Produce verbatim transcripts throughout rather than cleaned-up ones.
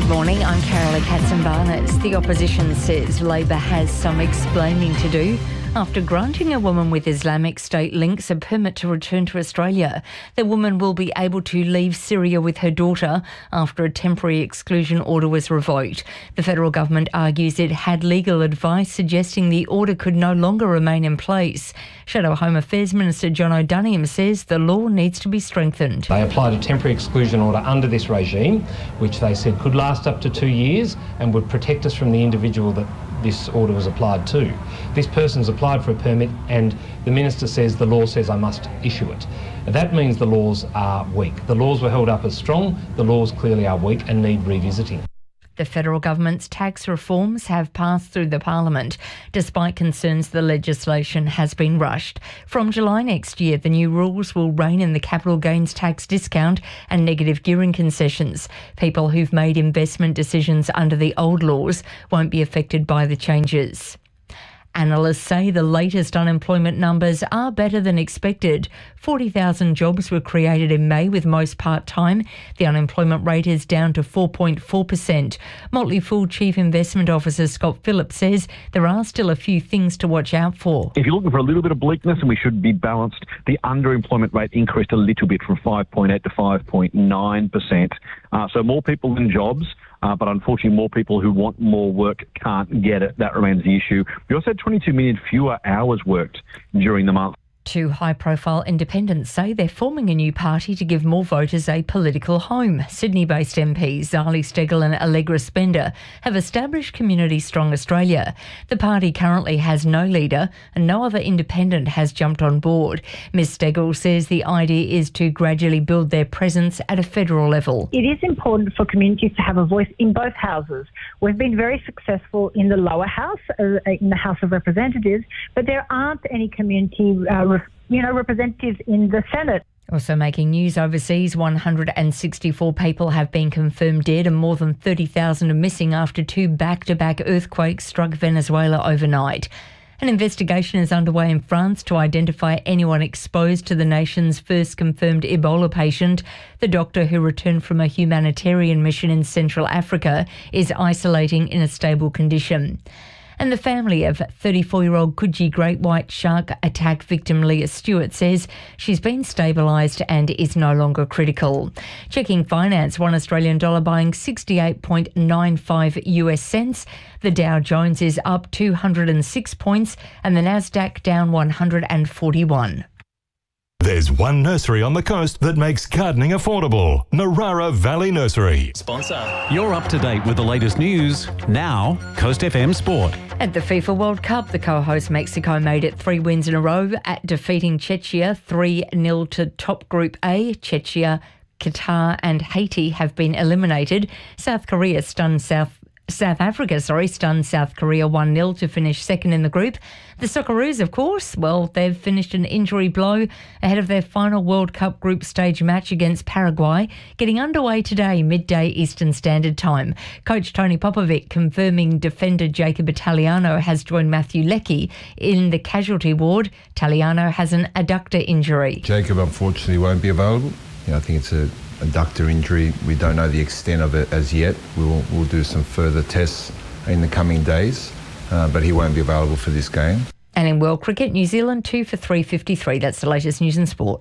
Morning, I'm Carolee Katzenbarnett. The opposition says Labor has some explaining to do after granting a woman with Islamic State links a permit to return to Australia. The woman will be able to leave Syria with her daughter after a temporary exclusion order was revoked. The federal government argues it had legal advice suggesting the order could no longer remain in place. Shadow Home Affairs Minister John O'Donnell says the law needs to be strengthened. They applied a temporary exclusion order under this regime, which they said could last up to two years and would protect us from the individual that this order was applied to. This person's applied for a permit and the Minister says the law says I must issue it. That means the laws are weak. The laws were held up as strong, the laws clearly are weak and need revisiting. The federal government's tax reforms have passed through the parliament, despite concerns the legislation has been rushed. From July next year, the new rules will rein in the capital gains tax discount and negative gearing concessions. People who've made investment decisions under the old laws won't be affected by the changes. Analysts say the latest unemployment numbers are better than expected. forty thousand jobs were created in May, with most part-time. The unemployment rate is down to four point four percent. Motley Fool Chief Investment Officer Scott Phillips says there are still a few things to watch out for. If you're looking for a little bit of bleakness, and we should be balanced, the underemployment rate increased a little bit from five point eight to five point nine percent. Uh, so more people in jobs. Uh, but unfortunately, more people who want more work can't get it. That remains the issue. We also had twenty-two million fewer hours worked during the month. Two high-profile independents say they're forming a new party to give more voters a political home. Sydney-based M Ps Zali Steggall and Allegra Spender have established Community Strong Australia. The party currently has no leader and no other independent has jumped on board. Miz Steggall says the idea is to gradually build their presence at a federal level. It is important for communities to have a voice in both houses. We've been very successful in the lower house, uh, in the House of Representatives, but there aren't any community uh, you know, representatives in the Senate. Also making news overseas, one hundred sixty-four people have been confirmed dead and more than thirty thousand are missing after two back-to-back earthquakes struck Venezuela overnight. An investigation is underway in France to identify anyone exposed to the nation's first confirmed Ebola patient. The doctor, who returned from a humanitarian mission in Central Africa, is isolating in a stable condition. And the family of thirty-four-year-old Coogee great white shark attack victim Leah Stewart says she's been stabilised and is no longer critical. Checking finance, one Australian dollar buying sixty-eight point nine five U S cents. The Dow Jones is up two hundred six points and the Nasdaq down one hundred forty-one. There's one nursery on the coast that makes gardening affordable. Narara Valley Nursery. Sponsor. You're up to date with the latest news. Now, Coast F M Sport. At the FIFA World Cup, the co-host Mexico made it three wins in a row at defeating Czechia three nil to top Group A. Czechia, Qatar and Haiti have been eliminated. South Korea stunned South South Africa, sorry, stunned South Korea one nil to finish second in the group. The Socceroos, of course, well, they've finished an injury blow ahead of their final World Cup group stage match against Paraguay, getting underway today, midday Eastern Standard Time. Coach Tony Popovic confirming defender Jacob Italiano has joined Matthew Leckie in the casualty ward. Italiano has an adductor injury. Jacob, unfortunately, won't be available. You know, I think it's a adductor injury. We don't know the extent of it as yet. We'll, we'll do some further tests in the coming days, uh, but he won't be available for this game. And in World Cricket, New Zealand two for three fifty-three. That's the latest news and sport.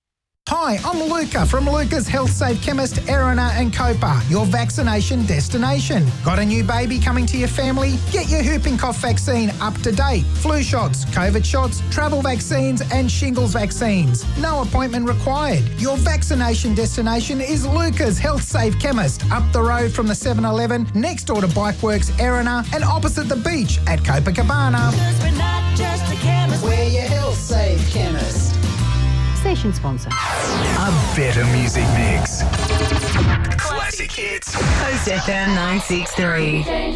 Hi, I'm Luca from Luca's Health Safe Chemist, Erina and Copa, your vaccination destination. Got a new baby coming to your family? Get your whooping cough vaccine up to date. Flu shots, COVID shots, travel vaccines and shingles vaccines. No appointment required. Your vaccination destination is Luca's Health Safe Chemist, up the road from the seven eleven, next door to Bikeworks, Erina, and opposite the beach at Copacabana. Because we're not just a chemist, we're your Health Safe Chemist. Station sponsor. A better music mix. Classic hits. Coast F M nine six three.